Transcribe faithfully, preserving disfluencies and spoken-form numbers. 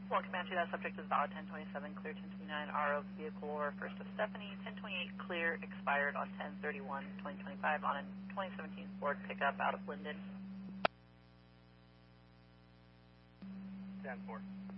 One Comanche, that subject is valid ten twenty-seven, clear ten twenty-nine, R O vehicle or first of Stephanie, ten twenty-eight, clear, expired on ten thirty-one, twenty twenty-five on a twenty seventeen Ford pickup out of Linden. ten four.